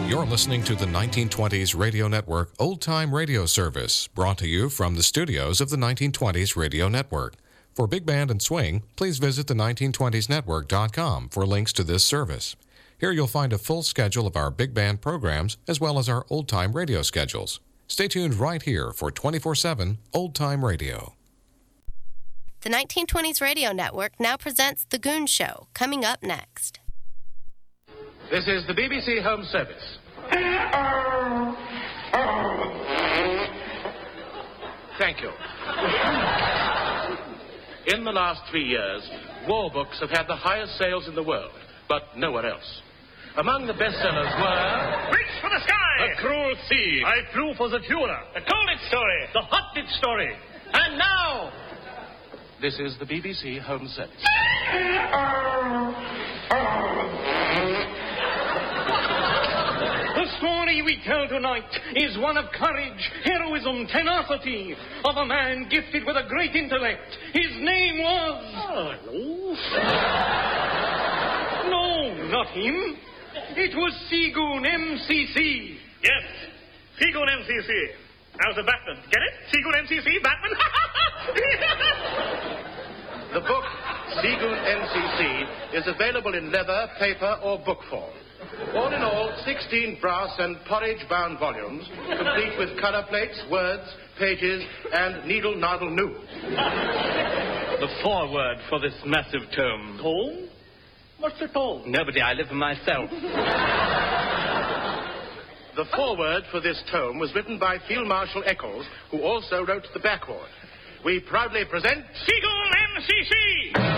You're listening to the 1920s Radio Network Old Time Radio Service, brought to you from the studios of the 1920s Radio Network. For Big Band and Swing, please visit the1920snetwork.com for links to this service. Here you'll find a full schedule of our big band programs as well as our old-time radio schedules. Stay tuned right here for 24/7 old-time radio. The 1920s Radio Network now presents The Goon Show, coming up next. This is the BBC Home Service. Thank you. In the last 3 years, war books have had the highest sales in the world, but nowhere else. Among the bestsellers were... Reach for the sky! A Cruel Sea. I Flew for the Führer. The Colditz Story. The Hotditz Story. And now... This is the BBC Home Service. The story we tell tonight is one of courage, heroism, tenacity, of a man gifted with a great intellect. His name was... Hello? No, not him. It was Seagoon M.C.C. Yes, Seagoon M.C.C. I was a Batman. Get it? Seagoon M.C.C. Batman? The book, Seagoon M.C.C., is available in leather, paper, or book form. All in all, 16 brass and porridge-bound volumes, complete with color plates, words, pages, and needle-noddle noodles. The foreword for this massive tome. Tome? What's a tome? Nobody, I live for myself. The foreword for this tome was written by Field Marshal Eccles, who also wrote the backward. We proudly present... Seagoon M.C.C.